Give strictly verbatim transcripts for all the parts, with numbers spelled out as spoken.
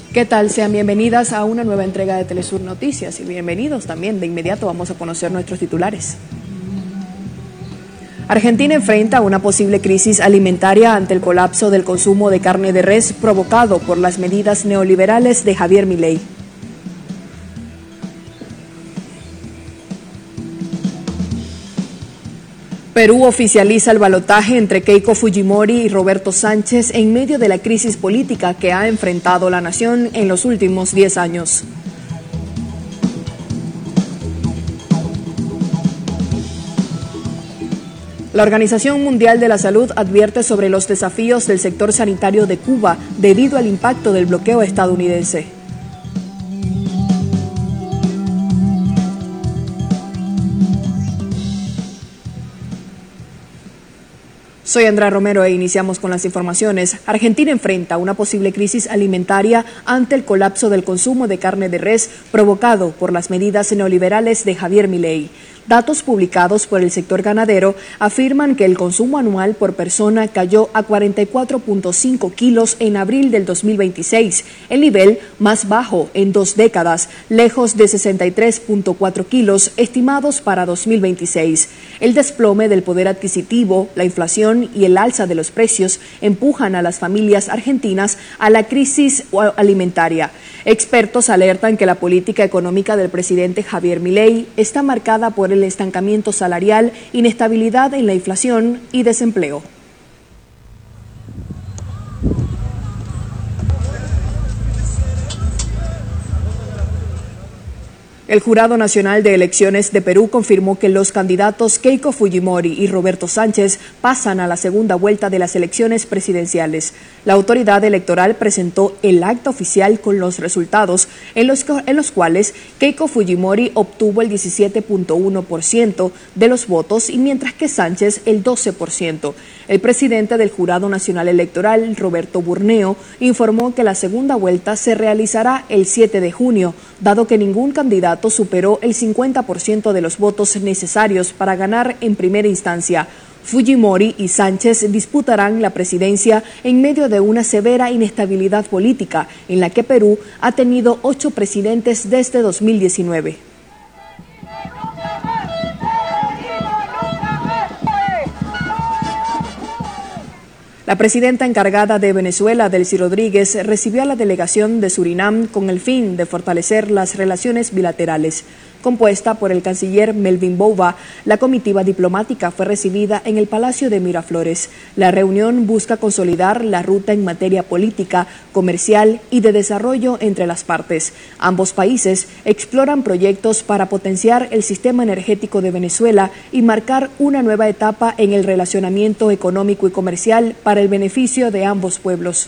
¿Qué tal? Sean bienvenidas a una nueva entrega de Telesur Noticias y bienvenidos también. De inmediato vamos a conocer nuestros titulares. Argentina enfrenta una posible crisis alimentaria ante el colapso del consumo de carne de res provocado por las medidas neoliberales de Javier Milei. Perú oficializa el balotaje entre Keiko Fujimori y Roberto Sánchez en medio de la crisis política que ha enfrentado la nación en los últimos diez años. La Organización Mundial de la Salud advierte sobre los desafíos del sector sanitario de Cuba debido al impacto del bloqueo estadounidense. Soy Andrea Romero e iniciamos con las informaciones. Argentina enfrenta una posible crisis alimentaria ante el colapso del consumo de carne de res provocado por las medidas neoliberales de Javier Milei. Datos publicados por el sector ganadero afirman que el consumo anual por persona cayó a cuarenta y cuatro punto cinco kilos en abril del dos mil veintiséis, el nivel más bajo en dos décadas, lejos de sesenta y tres punto cuatro kilos estimados para dos mil veintiséis. El desplome del poder adquisitivo, la inflación y el alza de los precios empujan a las familias argentinas a la crisis alimentaria. Expertos alertan que la política económica del presidente Javier Milei está marcada por el estancamiento salarial, inestabilidad en la inflación y desempleo. El Jurado Nacional de Elecciones de Perú confirmó que los candidatos Keiko Fujimori y Roberto Sánchez pasan a la segunda vuelta de las elecciones presidenciales. La autoridad electoral presentó el acta oficial con los resultados, en los, en los cuales Keiko Fujimori obtuvo el diecisiete punto uno por ciento de los votos y mientras que Sánchez el doce por ciento. El presidente del Jurado Nacional Electoral, Roberto Burneo, informó que la segunda vuelta se realizará el siete de junio, dado que ningún candidato superó el cincuenta por ciento de los votos necesarios para ganar en primera instancia. Fujimori y Sánchez disputarán la presidencia en medio de una severa inestabilidad política, en la que Perú ha tenido ocho presidentes desde dos mil diecinueve. La presidenta encargada de Venezuela, Delcy Rodríguez, recibió a la delegación de Surinam con el fin de fortalecer las relaciones bilaterales. Compuesta por el canciller Melvin Bouva, la comitiva diplomática fue recibida en el Palacio de Miraflores. La reunión busca consolidar la ruta en materia política, comercial y de desarrollo entre las partes. Ambos países exploran proyectos para potenciar el sistema energético de Venezuela y marcar una nueva etapa en el relacionamiento económico y comercial para el beneficio de ambos pueblos.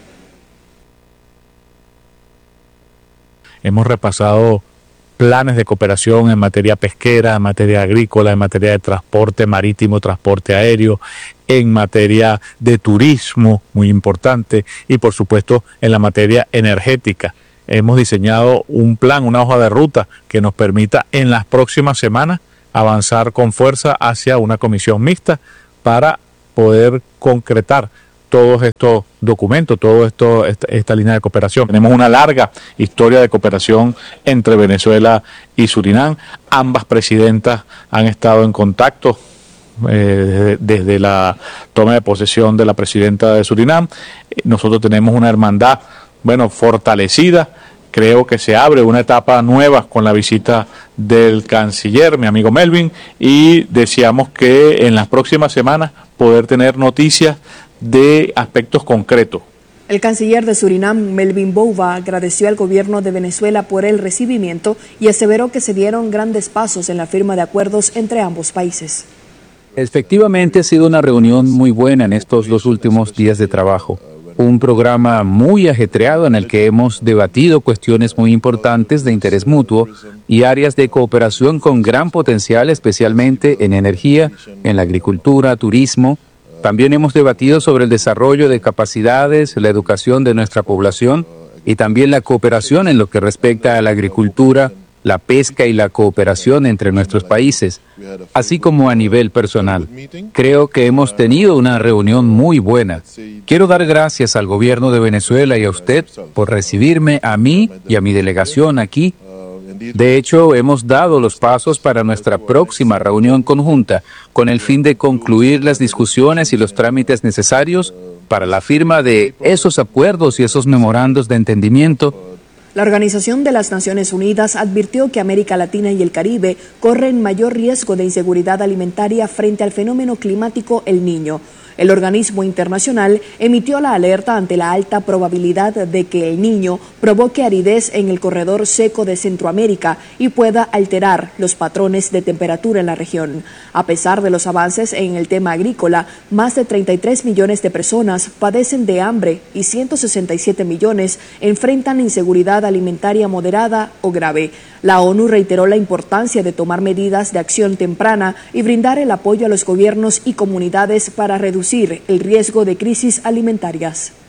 Hemos repasado planes de cooperación en materia pesquera, en materia agrícola, en materia de transporte marítimo, transporte aéreo, en materia de turismo, muy importante, y por supuesto en la materia energética. Hemos diseñado un plan, una hoja de ruta que nos permita en las próximas semanas avanzar con fuerza hacia una comisión mixta para poder concretar todos estos documentos, toda esto, esta, esta línea de cooperación. Tenemos una larga historia de cooperación entre Venezuela y Surinam. Ambas presidentas han estado en contacto eh, desde, desde la toma de posesión de la presidenta de Surinam. Nosotros tenemos una hermandad, bueno, fortalecida. Creo que se abre una etapa nueva con la visita del canciller, mi amigo Melvin, y deseamos que en las próximas semanas poder tener noticias de aspectos concretos. El canciller de Surinam, Melvin Bouva, agradeció al gobierno de Venezuela por el recibimiento y aseveró que se dieron grandes pasos en la firma de acuerdos entre ambos países. Efectivamente ha sido una reunión muy buena en estos dos últimos días de trabajo. Un programa muy ajetreado en el que hemos debatido cuestiones muy importantes de interés mutuo y áreas de cooperación con gran potencial, especialmente en energía, en la agricultura, turismo. También hemos debatido sobre el desarrollo de capacidades, la educación de nuestra población y también la cooperación en lo que respecta a la agricultura la pesca y la cooperación entre nuestros países, así como a nivel personal. Creo que hemos tenido una reunión muy buena. Quiero dar gracias al gobierno de Venezuela y a usted por recibirme a mí y a mi delegación aquí. De hecho, hemos dado los pasos para nuestra próxima reunión conjunta con el fin de concluir las discusiones y los trámites necesarios para la firma de esos acuerdos y esos memorandos de entendimiento. La Organización de las Naciones Unidas advirtió que América Latina y el Caribe corren mayor riesgo de inseguridad alimentaria frente al fenómeno climático El Niño. El organismo internacional emitió la alerta ante la alta probabilidad de que El Niño provoque aridez en el corredor seco de Centroamérica y pueda alterar los patrones de temperatura en la región. A pesar de los avances en el tema agrícola, más de treinta y tres millones de personas padecen de hambre y ciento sesenta y siete millones enfrentan inseguridad alimentaria moderada o grave. La ONU reiteró la importancia de tomar medidas de acción temprana y brindar el apoyo a los gobiernos y comunidades para reducir el riesgo de crisis alimentarias.